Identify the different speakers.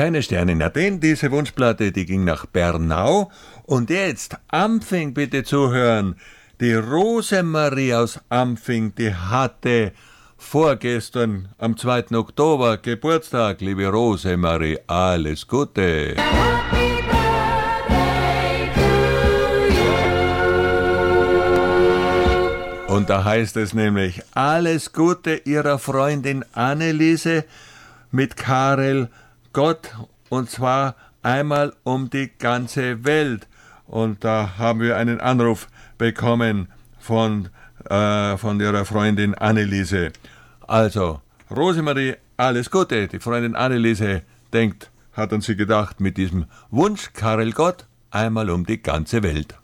Speaker 1: Keine Sterne. Na denn, diese Wunschplatte, die ging nach Bernau. Und jetzt, Ampfing bitte zuhören. Die Rosemarie aus Ampfing, die hatte vorgestern am 2. Oktober Geburtstag. Liebe Rosemarie, alles Gute. Und da heißt es nämlich, alles Gute ihrer Freundin Anneliese mit Karel Gott, und zwar einmal um die ganze Welt. Und da haben wir einen Anruf bekommen von ihrer Freundin Anneliese. Also, Rosemarie, alles Gute. Die Freundin Anneliese hat an sie gedacht mit diesem Wunsch, Karel Gott, einmal um die ganze Welt.